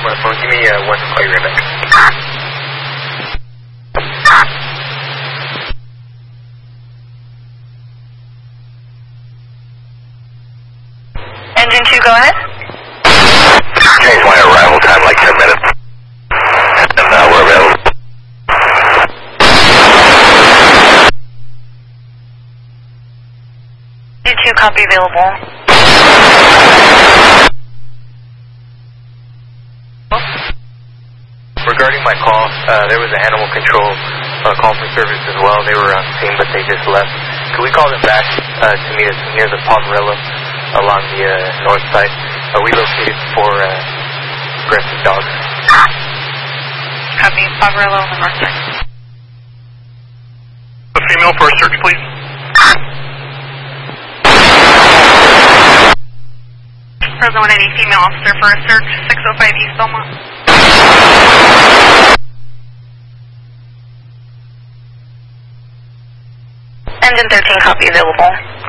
I'm on the phone. Give me one to call you right back. Engine 2, go ahead. Change my arrival time like 10 minutes. And we're available. Engine 2, copy available. Regarding my call, there was an animal control call for service as well. They were on scene, but they just left. Could we call them back to meet us near the Poverello along the north side? We located for aggressive dogs. Copy, Poverello on the north side. A female for a search, please. Present 180 female officer for a search, 605 East Belmont. Engine 13, copy available.